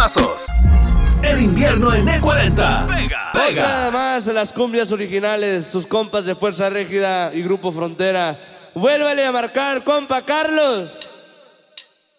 pasos. El invierno en E40. Pega, pega. Otra más de las cumbias originales, sus compas de Fuerza Régida y Grupo Frontera. Vuélvale a marcar, compa Carlos.